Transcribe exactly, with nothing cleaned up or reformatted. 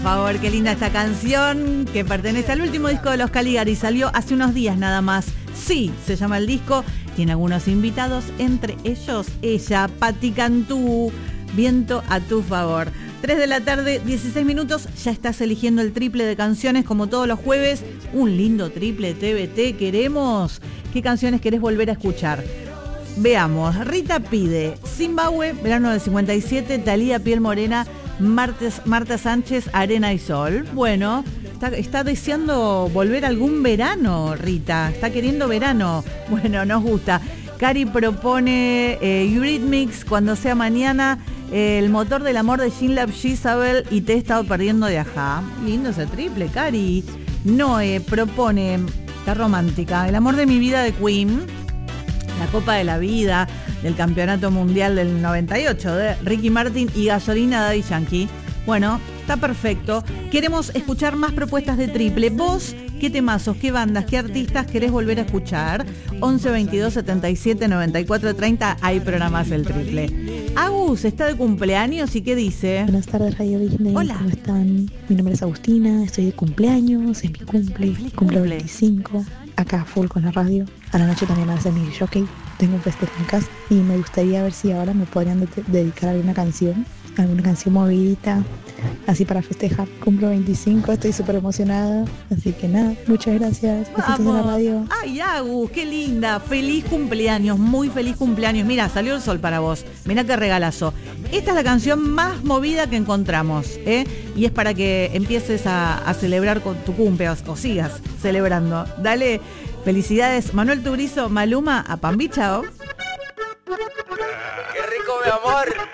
Por favor, qué linda esta canción que pertenece al último disco de los Caligari. Salió hace unos días nada más. Sí, se llama el disco. Tiene algunos invitados, entre ellos ella, Patti Cantú. Viento a tu favor. tres de la tarde, dieciséis minutos. Ya estás eligiendo el triple de canciones como todos los jueves. Un lindo triple T V T queremos. ¿Qué canciones querés volver a escuchar? Veamos. Rita pide Zimbabue, verano del cincuenta y siete, Thalía, Piel Morena, Martes, Marta Sánchez, Arena y Sol. Bueno, está, está deseando volver algún verano, Rita. Está queriendo verano. Bueno, nos gusta. Cari propone eh, Eurythmics, Cuando sea mañana, eh, El motor del amor de Jean Lab Gisabel y Te he estado perdiendo de Ajá. Lindo ese triple, Cari. Noé propone, está romántica, El amor de mi vida de Queen, La Copa de la Vida del Campeonato Mundial del noventa y ocho de Ricky Martin y Gasolina Daddy Yankee. Bueno, está perfecto. Queremos escuchar más propuestas de triple. Vos, ¿qué temazos, qué bandas, qué artistas querés volver a escuchar? once, veintidós, setenta y siete, noventa y cuatro, treinta, hay programas del triple. Agus está de cumpleaños y ¿qué dice? Buenas tardes, Radio Disney. Hola. ¿Cómo están? Mi nombre es Agustina, estoy de cumpleaños, es mi cumple, Feliz cumple cumple. veinticinco, acá full con la radio. A la noche también va a ser mi jockey, tengo un festejo en casa y me gustaría ver si ahora me podrían de- dedicar alguna canción, alguna canción movidita, así para festejar. Cumplo veinticinco, estoy súper emocionada, así que nada, muchas gracias. Besitos en la radio. Ay, Agus, qué linda. Feliz cumpleaños, muy feliz cumpleaños. Mira, salió el sol para vos. Mirá qué regalazo. Esta es la canción más movida que encontramos, ¿eh? Y es para que empieces a, a celebrar con tu cumple o, o sigas celebrando. Dale, felicidades. Manuel Turizo, Maluma, a Pambi, chao. ¡Qué rico, mi amor!